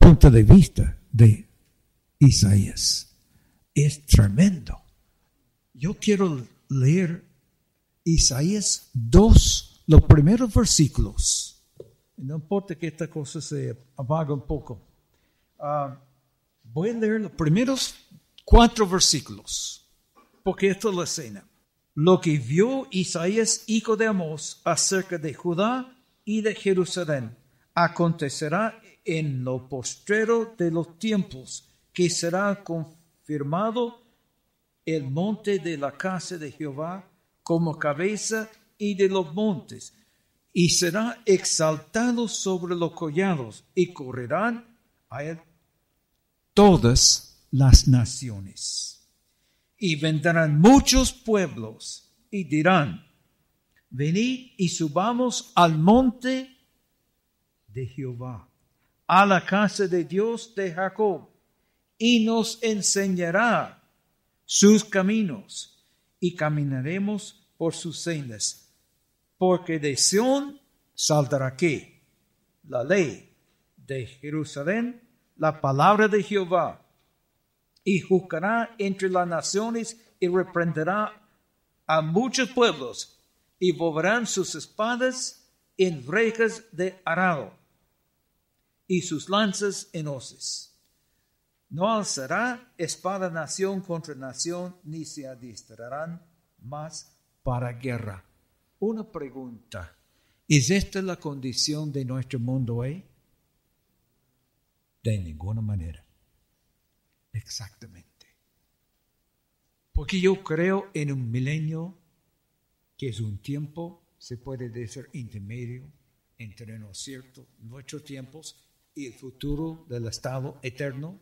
punto de vista de Isaías. Es tremendo. Yo quiero leer Isaías 2, los primeros versículos. No importa que esta cosa se apague un poco. Voy a leer los primeros 4 versículos, porque esto es la escena. Lo que vio Isaías, hijo de Amós, acerca de Judá y de Jerusalén, acontecerá en lo postrero de los tiempos, que será confirmado el monte de la casa de Jehová como cabeza y de los montes, y será exaltado sobre los collados, y correrán a él todas las naciones. Y vendrán muchos pueblos y dirán: venid y subamos al monte de Jehová, a la casa de Dios de Jacob, y nos enseñará sus caminos, y caminaremos por sus sendas. Porque de Sión saldrá ¿qué? La ley, de Jerusalén la palabra de Jehová, y juzgará entre las naciones y reprenderá a muchos pueblos, y volverán sus espadas en rejas de arado y sus lanzas en hoces. No alzará espada nación contra nación, ni se adiestrarán más para guerra. Una pregunta: ¿es esta la condición de nuestro mundo hoy? De ninguna manera. Exactamente. Porque yo creo en un milenio que es un tiempo, se puede decir, intermedio entre nuestros tiempos y el futuro del estado eterno.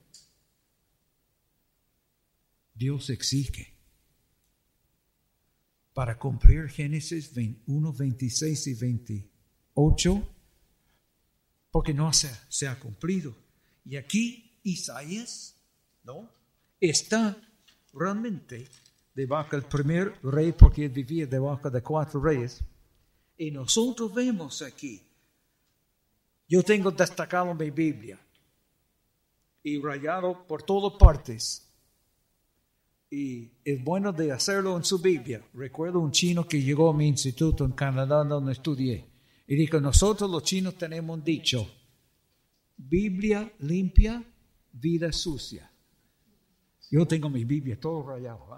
Dios exige para cumplir Génesis 1, 26 y 28, porque no se ha cumplido. Y aquí Isaías, ¿no?, está realmente debajo del primer rey, porque él vivía debajo de 4 reyes. Y nosotros vemos aquí, yo tengo destacado mi Biblia y rayado por todas partes. Y es bueno de hacerlo en su Biblia. Recuerdo un chino que llegó a mi instituto en Canadá donde estudié. Y dijo: nosotros los chinos tenemos un dicho: Biblia limpia, vida sucia. Yo tengo mi Biblia todo rayado.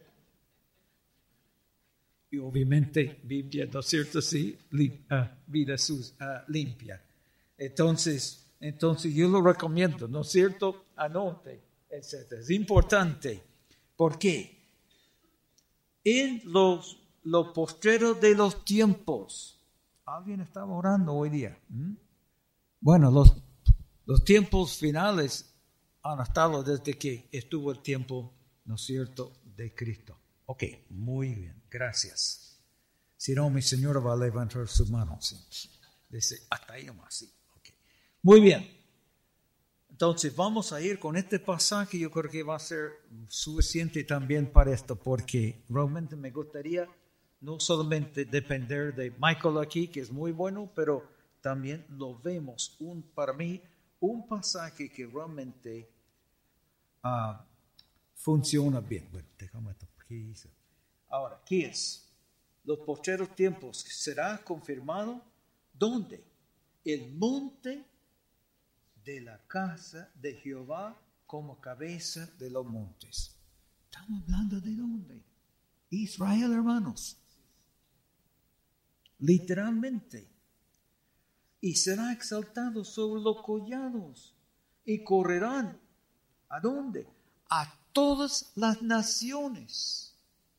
Y obviamente Biblia, ¿no es cierto? Sí, vida sucia, limpia. Entonces yo lo recomiendo, ¿no es cierto? Anote, etc. Es importante. ¿Por qué? En los postreros de los tiempos. ¿Alguien estaba orando hoy día? Bueno, los tiempos finales han estado desde que estuvo el tiempo, ¿no es cierto?, de Cristo. Ok, muy bien, gracias. Si no, mi señora va a levantar sus manos. Dice, hasta ahí nomás, sí. Okay. Muy bien. Entonces vamos a ir con este pasaje. Yo creo que va a ser suficiente también para esto, porque realmente me gustaría no solamente depender de Michael aquí, que es muy bueno, pero también lo vemos, para mí, un pasaje que realmente funciona bien. Bueno, déjame esto. Ahora, ¿qué es? Los postreros tiempos será confirmado. ¿Dónde? El monte de la casa de Jehová como cabeza de los montes. Estamos hablando de dónde? Israel, hermanos. Literalmente. Y será exaltado sobre los collados. Y correrán. ¿A dónde? A todas las naciones.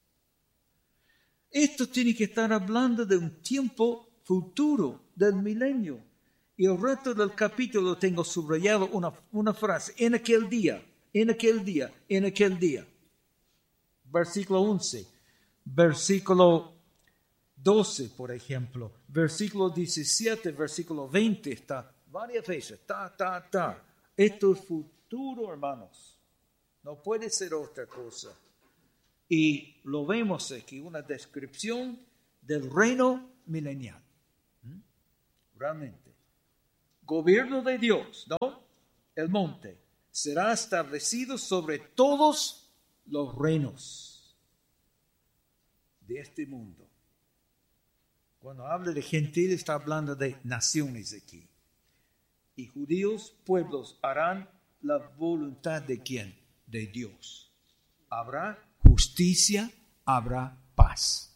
Esto tiene que estar hablando de un tiempo futuro, del milenio. Y el resto del capítulo tengo subrayado una frase: en aquel día, en aquel día, en aquel día. Versículo 11, versículo 12, por ejemplo, versículo 17, versículo 20, está varias veces, Esto es futuro, hermanos. No puede ser otra cosa. Y lo vemos aquí, una descripción del reino milenial. Realmente. Gobierno de Dios, ¿no? el monte, será establecido sobre todos los reinos de este mundo. Cuando habla de gentiles, está hablando de naciones aquí. Y judíos, pueblos, harán la voluntad de ¿quién? De Dios. Habrá justicia, habrá paz.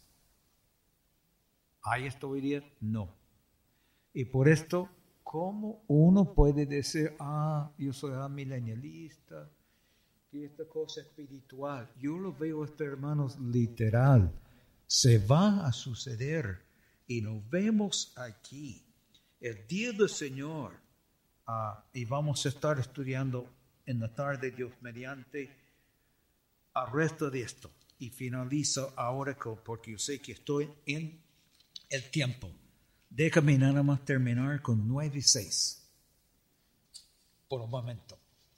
¿Hay esto hoy día? No. Y por esto, ¿cómo uno puede decir, yo soy amilenialista, que esta cosa espiritual? Yo lo veo, hermanos, literal. Se va a suceder y lo vemos aquí. El día del Señor, y vamos a estar estudiando en la tarde, Dios mediante, al resto de esto. Y finalizo ahora porque yo sé que estoy en el tiempo. Déjame nada más terminar con 9:6. Por un momento.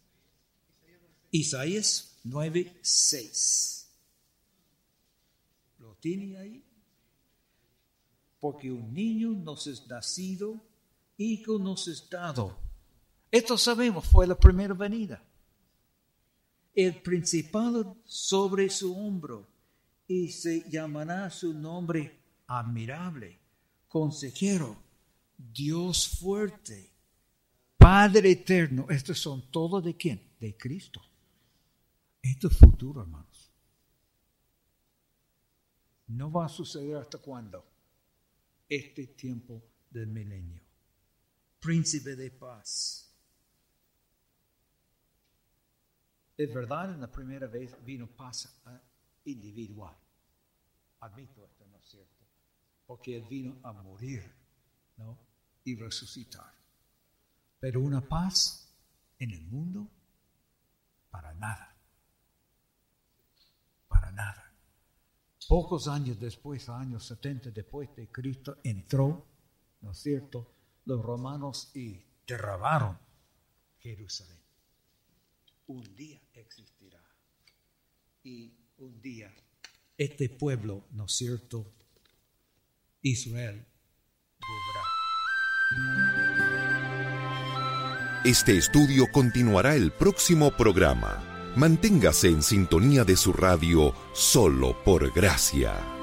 Isaías 9:6. ¿Lo tiene ahí? Porque un niño nos es nacido, hijo nos es dado. Esto sabemos, fue la primera venida. El principado sobre su hombro, y se llamará su nombre admirable, consejero, Dios fuerte, Padre eterno. Estos son todos ¿de quién? De Cristo. Esto es futuro, hermanos. No va a suceder hasta cuándo. Este tiempo del milenio. Príncipe de paz. Es verdad, en la primera vez vino paz individual. Admito esto, ¿no es cierto? Porque Él vino a morir, ¿no? Y resucitar. Pero una paz en el mundo, para nada. Para nada. Pocos años después, años 70 después de Cristo, entró, ¿no es cierto?, los romanos y derrabaron Jerusalén. Un día existirá. Y un día este pueblo, ¿no es cierto?, Israel, volverá. Este estudio continuará el próximo programa. Manténgase en sintonía de su radio Solo por Gracia.